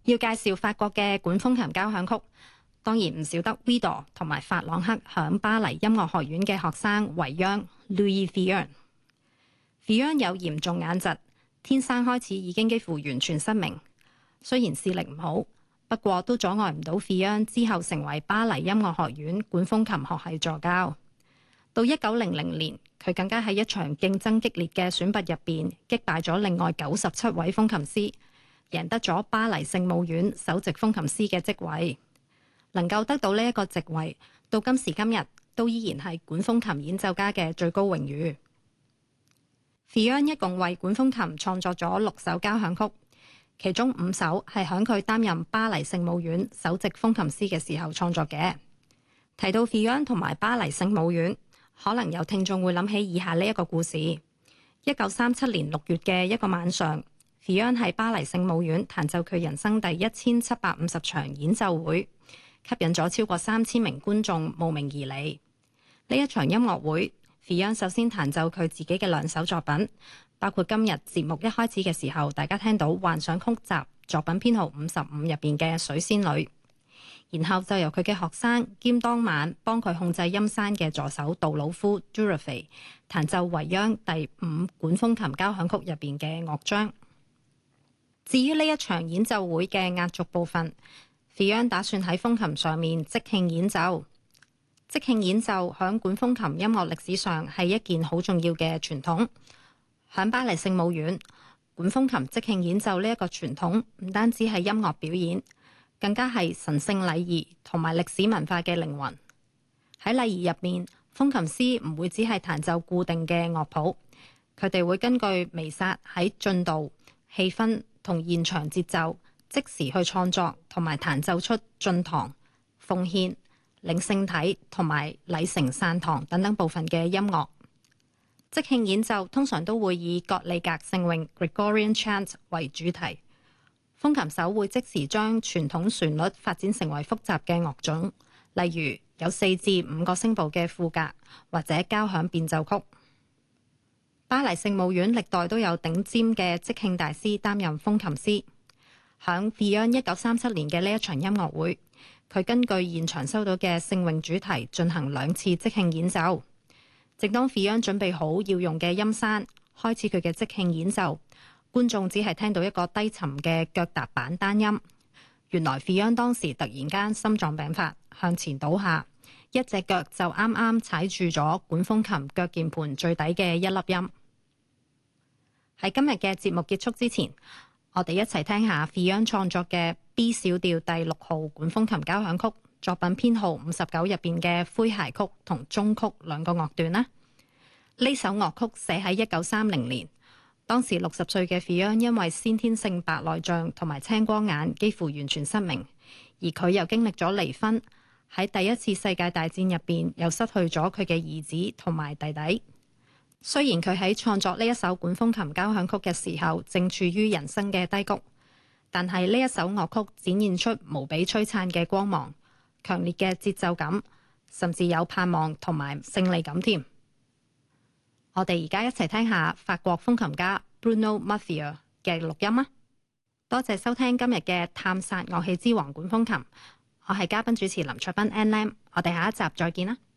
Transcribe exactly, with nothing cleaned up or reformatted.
要介紹法國嘅管風琴交響曲，當然唔少得 Widor 同埋法朗克響巴黎音樂學院嘅學生維央 Louis Villain。Villain 有嚴重眼疾，天生開始已經幾乎完全失明。雖然視力唔好，不過都阻礙唔到 Villain 之後成為巴黎音樂學院管風琴學系助教。到一九零零年，佢更加喺一場競爭激烈嘅選拔入邊擊敗咗另外九十七位風琴師，贏得咗巴黎聖母院首席風琴師嘅職位。能夠得到呢一個職位，到今時今日都依然係管風琴演奏家嘅最高榮譽。Villain 一共為管風琴創作咗六首交響曲，其中五首係響佢擔任巴黎聖母院首席風琴師嘅時候創作嘅。提到 Villain 同埋巴黎聖母院，可能有聽眾會諗起以下呢一個故事：一九三七年六月嘅一個晚上，Villain 喺巴黎聖母院彈奏佢人生第一千七百五十場演奏會，吸引咗超過三千名觀眾慕名而嚟。呢一場音樂會，Villain 首先彈奏佢自己嘅兩首作品，包括今日節目一開始嘅時候，大家聽到幻想曲集作品編號五十五入邊嘅水仙女。然後就由佢嘅學生兼當晚幫佢控制音山嘅助手杜魯夫 Durufay 彈奏維央第五管風琴交響曲入邊嘅樂章。至於呢一場演奏會嘅壓軸部分，Villain 打算喺風琴上面即興演奏。即興演奏響管風琴音樂歷史上係一件好重要嘅傳統。響巴黎聖母院，管風琴即興演奏呢一個傳統唔單止係音樂表演，更加係神聖禮儀同埋歷史文化嘅靈魂。喺禮儀入面，風琴師唔會只係彈奏固定嘅樂譜，佢哋會根據彌撒喺進度、氣氛同現場節奏，即時去創作同埋彈奏出進堂、奉獻、領聖體同埋禮成散堂等等部分嘅音樂。即興演奏通常都會以葛利格聖詠 Gregorian Chant 為主題。風琴手會即時將傳統旋律發展成為複雜嘅樂種，例如有四至五個聲部嘅賦格或者交響變奏曲。巴黎聖母院歷代都有頂尖嘅即興大師擔任風琴師。響 Villain 一九三七年嘅呢一場音樂會，佢根據現場收到嘅聖詠主題進行兩次即興演奏。正當 Villain 準備好要用嘅音山，開始佢嘅即興演奏，觀眾只係聽到一個低沉嘅腳踏板單音。原來 Villain 當時突然間心臟病發，向前倒下，一隻腳就啱啱踩住咗管風琴腳鍵盤最底嘅一粒音。喺今日嘅節目結束之前，我哋一齊聽下 Villain 創作嘅 B 小調第六號管風琴交響曲作品編號五十九入邊嘅詼諧曲同中曲兩個樂段啦。呢首樂曲寫喺一九三零年。當時六十歲嘅 Villain 因為先天性白內障同埋青光眼幾乎完全失明，而佢又經歷咗離婚，喺第一次世界大戰入邊又失去咗佢嘅兒子同埋弟弟。雖然佢喺創作呢一首管風琴交響曲嘅時候正處於人生嘅低谷，但係呢一首樂曲展現出無比璀璨嘅光芒、強烈嘅節奏感，甚至有盼望同埋勝利感添。我哋而家一齊聽下法國風琴家 Bruno Mathia 嘅錄音啊！多謝收聽今日嘅探索樂器之王管風琴，我係嘉賓主持林卓斌 Ann Lam， 我哋下一集再見啦！